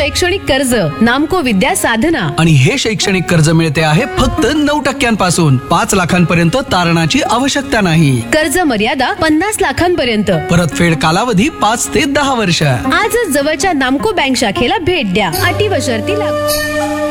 शैक्षणिक कर्ज नामको विद्या साधना. आणि हे शैक्षणिक कर्ज मिळते आहे फक्त 9% 5 लाखांपर्यंत तारणाची आवश्यकता नाही. कर्ज मर्यादा 50 लाखांपर्यंत. परतफेड कालावधी 5 ते 10 वर्ष. आजच जवळच्या नामको बँक शाखेला भेट द्या. अटी व शर्ती लागू.